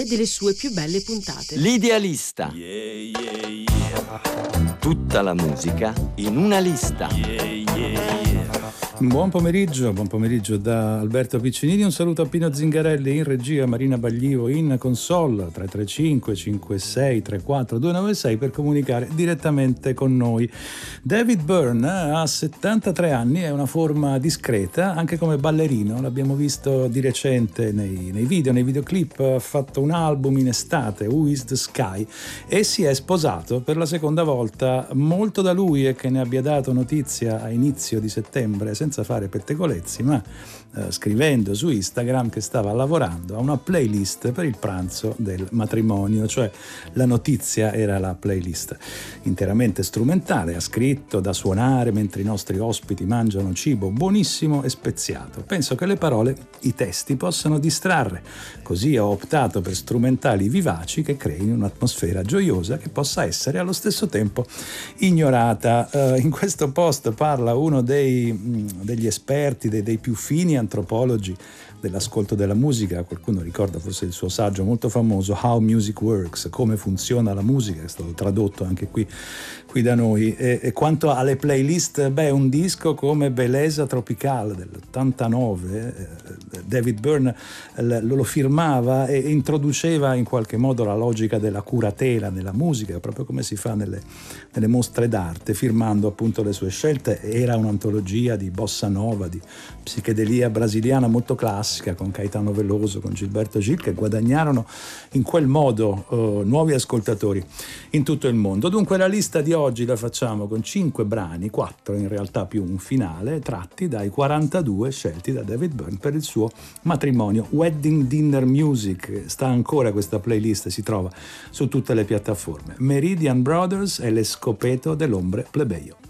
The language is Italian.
e delle sue più belle puntate. L'idealista. Tutta la musica in una lista. Buon pomeriggio da Alberto Piccinini, un saluto a Pino Zingarelli in regia, Marina Baglivo in console, 335 56 34 296 per comunicare direttamente con noi. David Byrne ha 73 anni, è una forma discreta anche come ballerino, l'abbiamo visto di recente nei videoclip, ha fatto un album in estate, Who is the Sky, e si è sposato per la seconda volta. Molto da lui è che ne abbia dato notizia a inizio di settembre senza fare pettegolezzi, ma scrivendo su Instagram che stava lavorando a una playlist per il pranzo del matrimonio, cioè la notizia era la playlist interamente strumentale, ha scritto da suonare mentre i nostri ospiti mangiano cibo buonissimo e speziato. Penso che le parole, i testi possano distrarre, così ho optato per strumentali vivaci che creino un'atmosfera gioiosa che possa essere allo stesso tempo ignorata. In questo post parla uno degli esperti, dei più fini antropologi dell'ascolto della musica. Qualcuno ricorda forse il suo saggio molto famoso How Music Works, come funziona la musica, che è stato tradotto anche qui da noi. E quanto alle playlist, un disco come Beleza Tropical dell'89, David Byrne lo firmava e introduceva in qualche modo la logica della curatela nella musica, proprio come si fa nelle mostre d'arte, firmando appunto le sue scelte. Era un'antologia di bossa nova, di psichedelia brasiliana molto classica, con Caetano Veloso, con Gilberto Gil, che guadagnarono in quel modo nuovi ascoltatori in tutto il mondo. Dunque la lista di oggi la facciamo con 5 brani, 4 in realtà più un finale, tratti dai 42 scelti da David Byrne per il suo matrimonio. Wedding Dinner Music, sta ancora questa playlist, si trova su tutte le piattaforme. Meridian Brothers e l'Escopeto dell'Ombre Plebeio.